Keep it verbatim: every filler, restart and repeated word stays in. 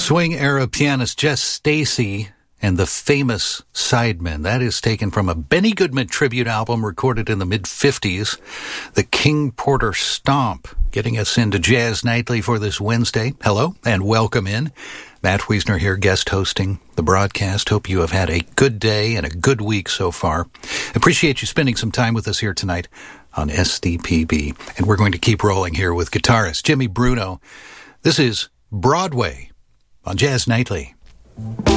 Swing-era pianist Jess Stacy and the Famous Sidemen. That is taken from a Benny Goodman tribute album recorded in the mid-fifties, the King Porter Stomp, getting us into Jazz Nightly for this Wednesday. Hello, and welcome in. Matt Wiesner here, guest hosting the broadcast. Hope you have had a good day and a good week so far. Appreciate you spending some time with us here tonight on S D P B. And we're going to keep rolling here with guitarist Jimmy Bruno. This is Broadway on Jazz Nightly.